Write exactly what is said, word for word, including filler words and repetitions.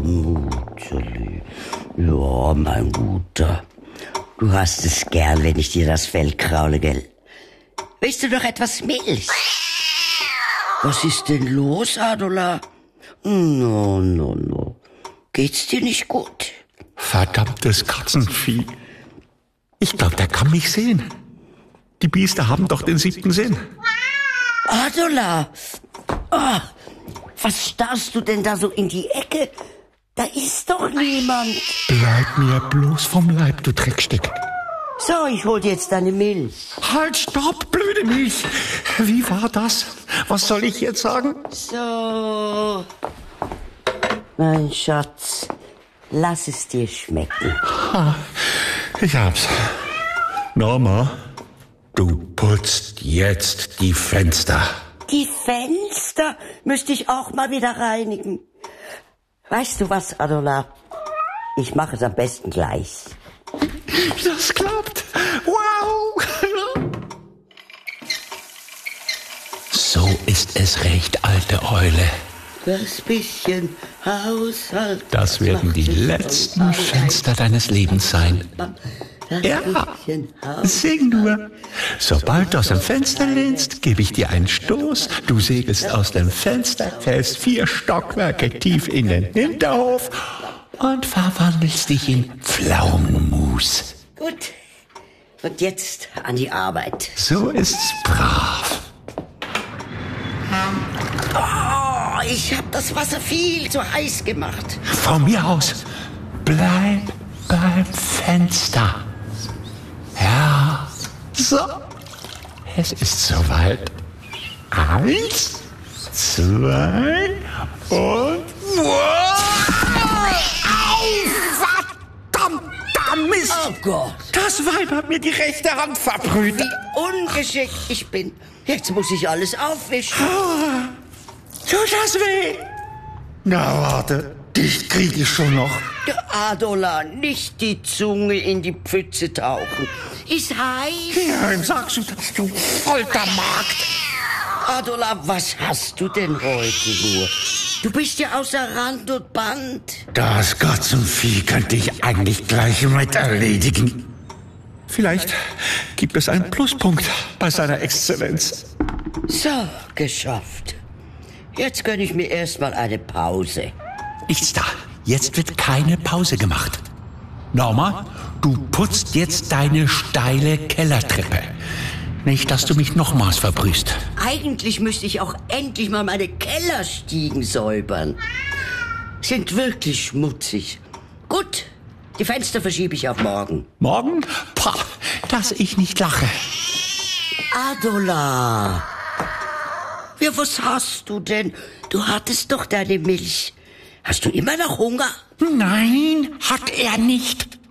Mutterli. Ja, mein Guter. Du hast es gern, wenn ich dir das Fell kraule, gell? Willst du noch etwas Milch? Was ist denn los, Adola? No, no, no. Geht's dir nicht gut? Verdammtes Katzenvieh. Ich glaube, der kann mich sehen. Die Biester haben doch den siebten Sinn. Adola! Oh, was starrst du denn da so in die Ecke? Da ist doch niemand. Bleib mir bloß vom Leib, du Dreckstück. So, ich hol dir jetzt deine Milch. Halt, stopp, blöde Milch. Wie war das? Was soll ich jetzt sagen? So. Mein Schatz, lass es dir schmecken. Ha, ich hab's. Norma, du putzt jetzt die Fenster. Die Fenster müsste ich auch mal wieder reinigen. Weißt du was, Adola? Ich mache es am besten gleich. Das klappt. Wow. So ist es recht, alte Eule. Das bisschen Haushalt. Das werden die letzten Fenster deines Lebens sein. Ja, sing nur. Sobald du aus dem Fenster lehnst, gebe ich dir einen Stoß. Du segelst aus dem Fenster, fällst vier Stockwerke tief in den Hinterhof und verwandelst dich in Pflaumenmus. Gut. Und jetzt an die Arbeit. So ist's brav. Oh, ich habe das Wasser viel zu heiß gemacht. Von mir aus, bleib beim Fenster. Ja, so. Es ist soweit. Eins, zwei und... Verdammter Mist! Oh Gott! Das Weib hat mir die rechte Hand verbrüht. Wie ungeschickt ich bin. Jetzt muss ich alles aufwischen. Tut das weh? Na, warte. Dich krieg ich schon noch. Adola, nicht die Zunge in die Pfütze tauchen. Ist heiß. Ja, wem sagst du das, du Foltermagd? Adola, was hast du denn heute nur? Du bist ja außer Rand und Band. Das Katzenvieh könnte ich eigentlich gleich mit erledigen. Vielleicht gibt es einen Pluspunkt bei seiner Exzellenz. So, geschafft. Jetzt gönne ich mir erstmal eine Pause. Nichts da. Jetzt wird keine Pause gemacht. Norma, du putzt jetzt deine steile Kellertreppe. Nicht, dass du mich nochmals verbrühst. Eigentlich müsste ich auch endlich mal meine Kellerstiegen säubern. Sind wirklich schmutzig. Gut, die Fenster verschiebe ich auf morgen. Morgen? Pah, dass ich nicht lache. Adola! Ja, was hast du denn? Du hattest doch deine Milch. Hast du immer noch Hunger? Nein, hat er nicht.